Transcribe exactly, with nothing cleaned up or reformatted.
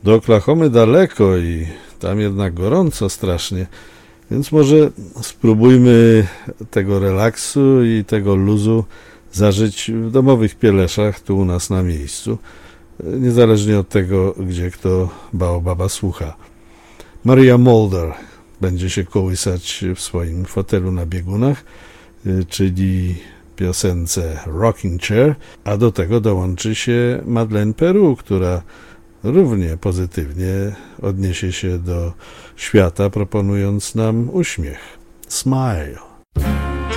Do Oklahomy daleko i tam jednak gorąco strasznie, więc może spróbujmy tego relaksu i tego luzu zażyć w domowych Pieleszach, tu u nas na miejscu, niezależnie od tego, gdzie kto Baobaba słucha. Maria Mulder będzie się kołysać w swoim fotelu na biegunach, czyli piosence Rocking Chair, a do tego dołączy się Madeleine Peru, która równie pozytywnie odniesie się do świata, proponując nam uśmiech. Smile.